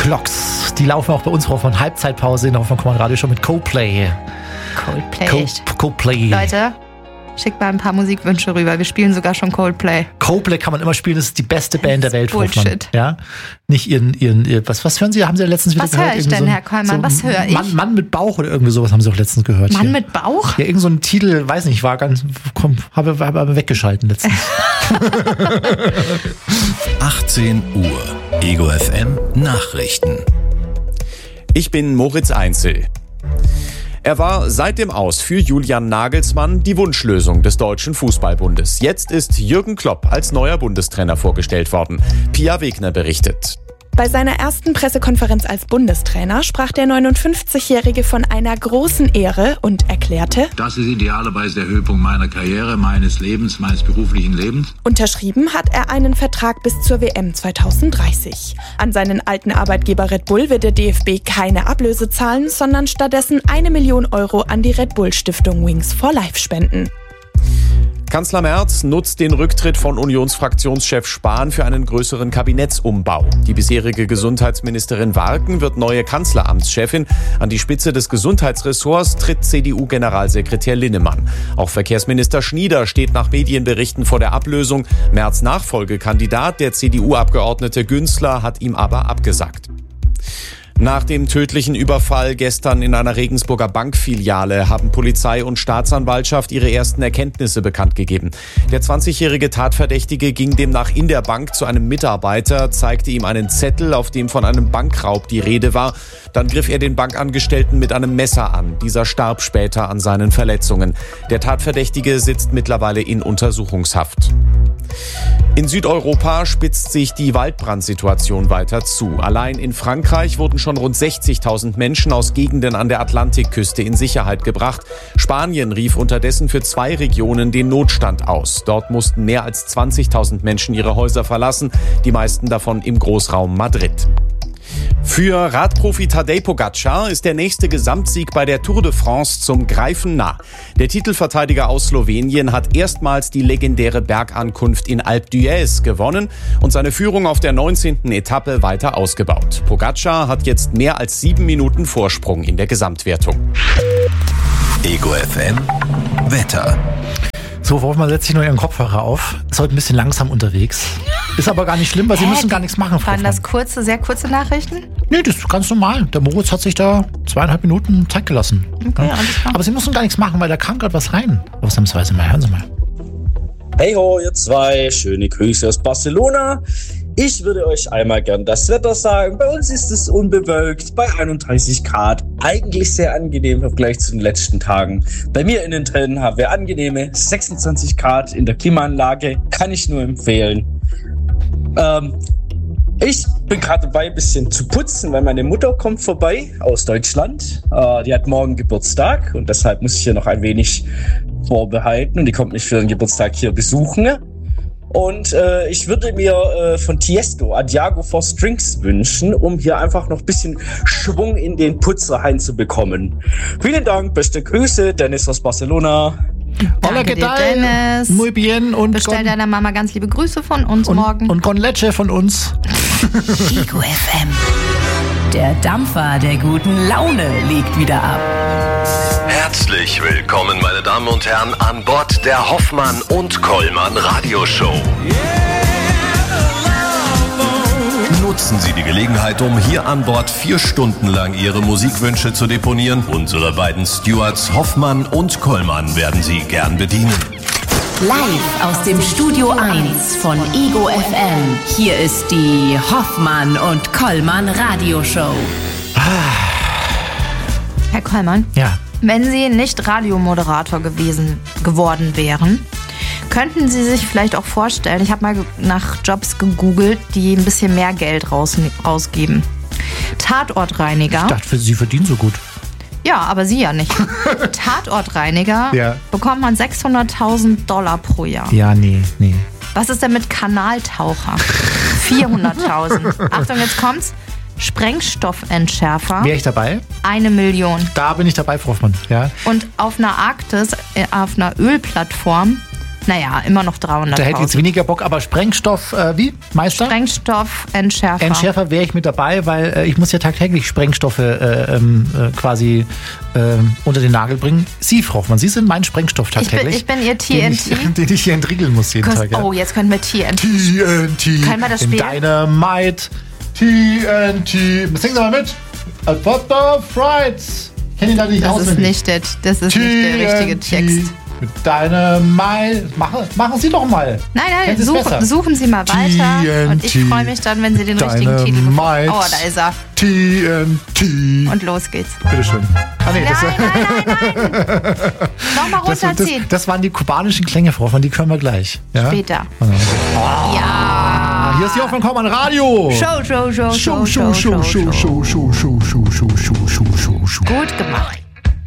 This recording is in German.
Clocks. Die laufen auch bei uns von Halbzeitpause in der Hoffmann-Kommand-Radio schon mit Coldplay. Coldplay. Leute, schickt mal ein paar Musikwünsche rüber. Wir spielen sogar schon Coldplay. Coldplay kann man immer spielen. Das ist die beste Band der Welt. Bullshit. Ja? Nicht ihren was hören Sie? Haben Sie letztens wieder gehört? Was höre ich denn, Herr Kollmann? Was höre ich? Mann mit Bauch oder irgendwie sowas haben Sie auch letztens gehört. Mann mit Bauch? Ja, irgend so ein Titel, weiß nicht, habe aber weggeschalten letztens. 18 Uhr. Ego FM Nachrichten. Ich bin Moritz Einzel. Er war seit dem Aus für Julian Nagelsmann die Wunschlösung des Deutschen Fußballbundes. Jetzt ist Jürgen Klopp als neuer Bundestrainer vorgestellt worden. Pia Wegner berichtet. Bei seiner ersten Pressekonferenz als Bundestrainer sprach der 59-Jährige von einer großen Ehre und erklärte: Das ist idealerweise der Höhepunkt meiner Karriere, meines Lebens, meines beruflichen Lebens. Unterschrieben hat er einen Vertrag bis zur WM 2030. An seinen alten Arbeitgeber Red Bull wird der DFB keine Ablöse zahlen, sondern stattdessen 1 Million Euro an die Red Bull Stiftung Wings for Life spenden. Kanzler Merz nutzt den Rücktritt von Unionsfraktionschef Spahn für einen größeren Kabinettsumbau. Die bisherige Gesundheitsministerin Warken wird neue Kanzleramtschefin. An die Spitze des Gesundheitsressorts tritt CDU-Generalsekretär Linnemann. Auch Verkehrsminister Schnieder steht nach Medienberichten vor der Ablösung. Merz' Nachfolgekandidat, der CDU-Abgeordnete Günzler, hat ihm aber abgesagt. Nach dem tödlichen Überfall gestern in einer Regensburger Bankfiliale haben Polizei und Staatsanwaltschaft ihre ersten Erkenntnisse bekannt gegeben. Der 20-jährige Tatverdächtige ging demnach in der Bank zu einem Mitarbeiter, zeigte ihm einen Zettel, auf dem von einem Bankraub die Rede war. Dann griff er den Bankangestellten mit einem Messer an. Dieser starb später an seinen Verletzungen. Der Tatverdächtige sitzt mittlerweile in Untersuchungshaft. In Südeuropa spitzt sich die Waldbrandsituation weiter zu. Allein in Frankreich wurden schon rund 60.000 Menschen aus Gegenden an der Atlantikküste in Sicherheit gebracht. Spanien rief unterdessen für 2 Regionen den Notstand aus. Dort mussten mehr als 20.000 Menschen ihre Häuser verlassen, die meisten davon im Großraum Madrid. Für Radprofi Tadej Pogačar ist der nächste Gesamtsieg bei der Tour de France zum Greifen nah. Der Titelverteidiger aus Slowenien hat erstmals die legendäre Bergankunft in Alpe d'Huez gewonnen und seine Führung auf der 19. Etappe weiter ausgebaut. Pogačar hat jetzt mehr als 7 Minuten Vorsprung in der Gesamtwertung. Ego FM Wetter. So, Wolfmann setzt sich nur ihren Kopfhörer auf. Ist heute ein bisschen langsam unterwegs. Ist aber gar nicht schlimm, weil Sie müssen gar nichts machen, Frau Waren das sehr kurze Nachrichten? Nee, das ist ganz normal. Der Moritz hat sich da 2,5 Minuten Zeit gelassen. Okay, alles klar. Aber Sie müssen gar nichts machen, weil da kam gerade was rein. Ausnahmsweise mal. Hören Sie mal. Hey ho, ihr zwei. Schöne Grüße aus Barcelona. Ich würde euch einmal gern das Wetter sagen. Bei uns ist es unbewölkt, bei 31 Grad. Eigentlich sehr angenehm im Vergleich zu den letzten Tagen. Bei mir innen drin haben wir angenehme 26 Grad in der Klimaanlage. Kann ich nur empfehlen. Ich bin gerade dabei, ein bisschen zu putzen, weil meine Mutter kommt vorbei aus Deutschland. Die hat morgen Geburtstag und deshalb muss ich hier noch ein wenig vorbehalten. Und die kommt mich für den Geburtstag hier besuchen. Und ich würde mir von Tiesto Adiago for Strings wünschen, um hier einfach noch ein bisschen Schwung in den Putzer reinzubekommen. Vielen Dank, beste Grüße, Dennis aus Barcelona. Hola, Danke ¿qué tal? dir, Dennis. Muy bien. Und Bestell deiner Mama ganz liebe Grüße von uns morgen. Und con leche von uns. Ego FM. Der Dampfer der guten Laune legt wieder ab. Herzlich willkommen, meine Damen und Herren, an Bord der Hoffmann und Kollmann Radioshow. Nutzen Sie die Gelegenheit, um hier an Bord 4 Stunden lang Ihre Musikwünsche zu deponieren. Unsere beiden Stewards Hoffmann und Kollmann werden Sie gern bedienen. Live aus dem Studio 1 von Ego FM. Hier ist die Hoffmann und Kollmann Radioshow. Herr Kollmann? Ja. Wenn Sie nicht Radiomoderator geworden wären, könnten Sie sich vielleicht auch vorstellen, ich habe mal nach Jobs gegoogelt, die ein bisschen mehr Geld rausgeben. Tatortreiniger. Ich dachte, Sie verdienen so gut. Ja, aber Sie ja nicht. Tatortreiniger bekommt man $600.000 pro Jahr. Ja, nee. Was ist denn mit Kanaltaucher? 400.000. Achtung, jetzt kommt's. Sprengstoffentschärfer. Wäre ich dabei? 1 Million. Da bin ich dabei, Frau Hoffmann. Ja. Und auf einer Arktis, auf einer Ölplattform, Naja, immer noch 300.000. Da hätte ich jetzt weniger Bock, aber Sprengstoff, wie? Meister? Sprengstoffentschärfer. Entschärfer wäre ich mit dabei, weil ich muss ja tagtäglich Sprengstoffe quasi unter den Nagel bringen. Sie, Frau Hoffmann, Sie sind mein Sprengstoff tagtäglich. Ich bin Ihr TNT. Den ich hier entriegeln muss jeden Tag. Ja. Oh, jetzt können wir TNT. TNT. Können wir das spielen? Dynamite. TNT. Singen Sie mal mit. Butter Frieds. Ich kenne ihn leider nicht auswendig. Das ist nicht der richtige Text. Mit Dynamite. Machen Sie doch mal. Nein, suchen Sie mal weiter. TNT. Und ich freue mich dann, wenn Sie den richtigen Titel bekommen. Oh, da ist er. TNT. Und los geht's. Bitteschön. Nein. Nochmal runterziehen. Das waren die kubanischen Klänge, Frau Hoffmann, die können wir gleich. Ja? Später. Ja. Hier ist die Hoffmann Kollmann Radio. Show. Show. Gut gemacht.